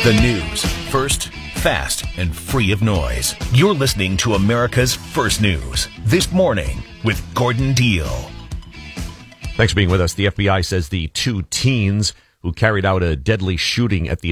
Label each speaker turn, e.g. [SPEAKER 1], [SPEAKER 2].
[SPEAKER 1] The news, first, fast, and free of noise. You're listening to America's First News. This morning with Gordon Deal.
[SPEAKER 2] Thanks for being with us. The FBI says the two teens who carried out a deadly shooting at the